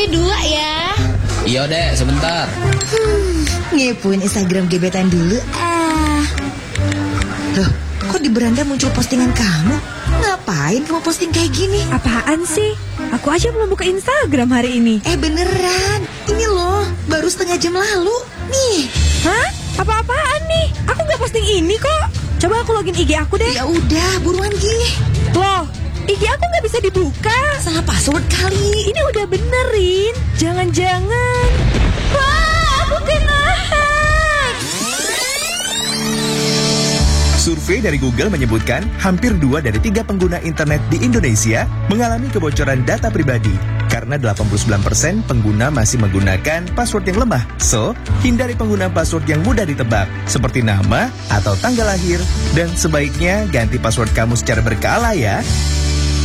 ini 2 ya. Iya dek, sebentar. Ngepoin Instagram gebetan dulu. Loh, kok di beranda muncul postingan kamu? Ngapain kamu posting kayak gini? Apaan sih? Aku aja belum buka Instagram hari ini. Beneran, ini loh, baru setengah jam lalu. Nih. Hah? Apa-apaan nih? Aku gak posting ini kok. Coba aku login IG aku deh. Ya udah, buruan gini. Loh, IG aku gak bisa dibuka. Salah password kali. Ini udah benerin. Jangan-jangan. Wah, aku kena hack. Survei dari Google menyebutkan hampir 2 dari 3 pengguna internet di Indonesia mengalami kebocoran data pribadi karena 89% pengguna masih menggunakan password yang lemah. So, hindari penggunaan password yang mudah ditebak seperti nama atau tanggal lahir dan sebaiknya ganti password kamu secara berkala ya.